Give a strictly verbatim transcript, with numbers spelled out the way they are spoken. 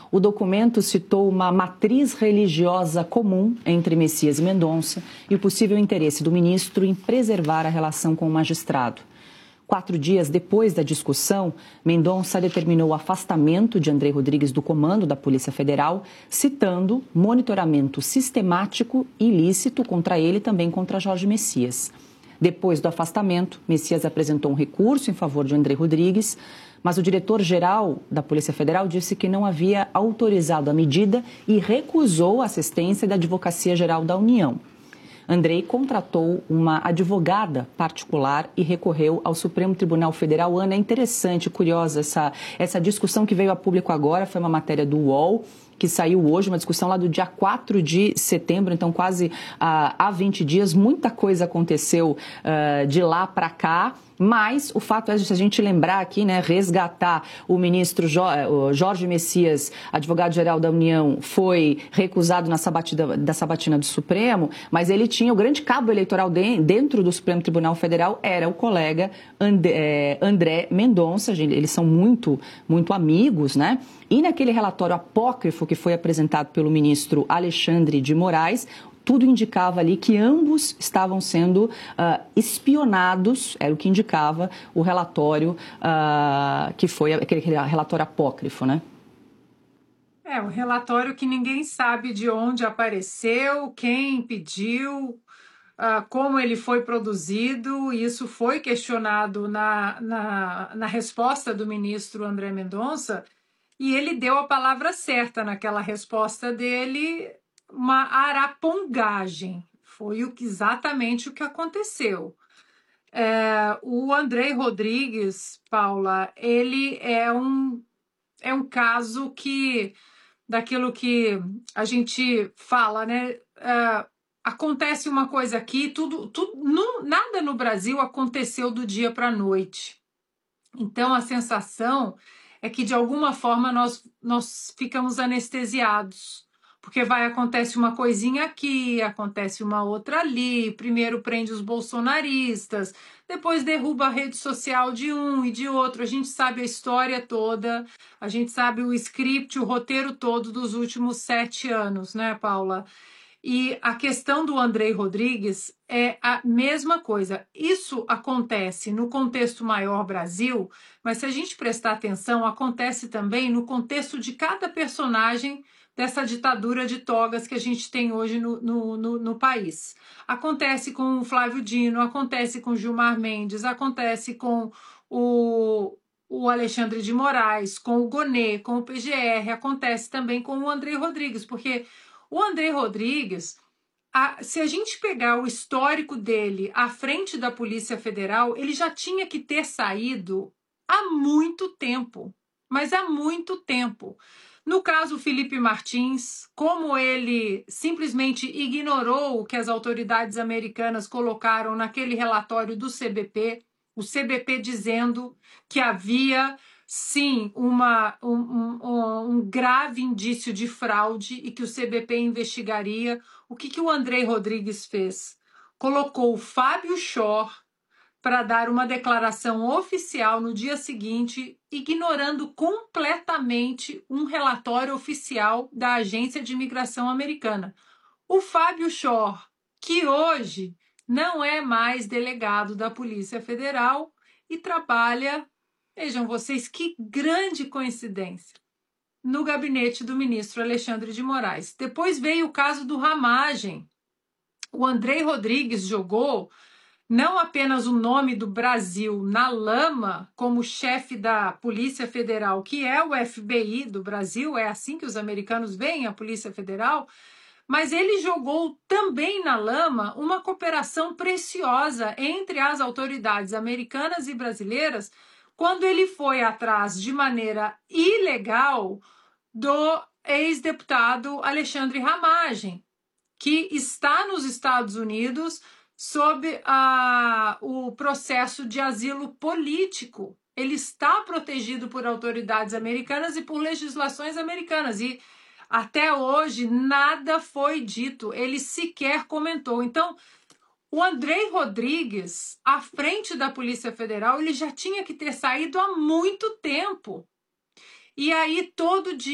O documento citou uma matriz religiosa comum entre Messias e Mendonça e o possível interesse do ministro em preservar a relação com o magistrado. Quatro dias depois da discussão, Mendonça determinou o afastamento de André Rodrigues do comando da Polícia Federal, citando monitoramento sistemático e ilícito contra ele e também contra Jorge Messias. Depois do afastamento, Messias apresentou um recurso em favor de André Rodrigues, mas o diretor-geral da Polícia Federal disse que não havia autorizado a medida e recusou a assistência da Advocacia Geral da União. Andrei contratou uma advogada particular e recorreu ao Supremo Tribunal Federal. Ana, é interessante, curiosa essa, essa discussão que veio a público agora, foi uma matéria do U O L, que saiu hoje, uma discussão lá do dia quatro de setembro, então quase uh, há vinte dias, muita coisa aconteceu uh, de lá para cá. Mas o fato é, se a gente lembrar aqui, né, resgatar o ministro Jorge Messias, advogado-geral da União, foi recusado na sabatina, da sabatina do Supremo, mas ele tinha o grande cabo eleitoral de, dentro do Supremo Tribunal Federal, era o colega André, André Mendonça, eles são muito, muito amigos, né? E naquele relatório apócrifo que foi apresentado pelo ministro Alexandre de Moraes, tudo indicava ali que ambos estavam sendo uh, espionados, era o que indicava o relatório, uh, que foi aquele relatório apócrifo, né? É, um relatório que ninguém sabe de onde apareceu, quem pediu, uh, como ele foi produzido. Isso foi questionado na, na, na resposta do ministro André Mendonça, e ele deu a palavra certa naquela resposta dele, uma arapongagem. Foi o que, exatamente o que aconteceu. É, o André Rodrigues, Paula, ele é um, é um caso que, daquilo que a gente fala, né? É, acontece uma coisa aqui, tudo, tudo, não, nada no Brasil aconteceu do dia para a noite. Então, a sensação é que, de alguma forma, nós, nós ficamos anestesiados. Porque vai, acontece uma coisinha aqui, acontece uma outra ali, primeiro prende os bolsonaristas, depois derruba a rede social de um e de outro. A gente sabe a história toda, a gente sabe o script, o roteiro todo dos últimos sete anos, né, Paula? E a questão do André Rodrigues é a mesma coisa. Isso acontece no contexto maior Brasil, mas se a gente prestar atenção, acontece também no contexto de cada personagem dessa ditadura de togas que a gente tem hoje no, no, no, no país. Acontece com o Flávio Dino, acontece com o Gilmar Mendes, acontece com o, o Alexandre de Moraes, com o Gonê, com o P G R, acontece também com o André Rodrigues, porque o André Rodrigues, a, se a gente pegar o histórico dele à frente da Polícia Federal, ele já tinha que ter saído há muito tempo, mas há muito tempo. No caso Felipe Martins, como ele simplesmente ignorou o que as autoridades americanas colocaram naquele relatório do C B P, o C B P dizendo que havia, sim, uma, um, um, um grave indício de fraude e que o C B P investigaria. O que, que o André Rodrigues fez? Colocou o Fábio Shor para dar uma declaração oficial no dia seguinte, ignorando completamente um relatório oficial da Agência de Imigração Americana. O Fábio Shor, que hoje não é mais delegado da Polícia Federal e trabalha, vejam vocês que grande coincidência, no gabinete do ministro Alexandre de Moraes. Depois veio o caso do Ramagem. O André Rodrigues jogou não apenas o nome do Brasil na lama como chefe da Polícia Federal, que é o F B I do Brasil, é assim que os americanos veem a Polícia Federal, mas ele jogou também na lama uma cooperação preciosa entre as autoridades americanas e brasileiras quando ele foi atrás de maneira ilegal do ex-deputado Alexandre Ramagem, que está nos Estados Unidos sob a, o processo de asilo político. Ele está protegido por autoridades americanas e por legislações americanas. E até hoje nada foi dito, ele sequer comentou. Então, o André Rodrigues, à frente da Polícia Federal, ele já tinha que ter saído há muito tempo. E aí, todo dia,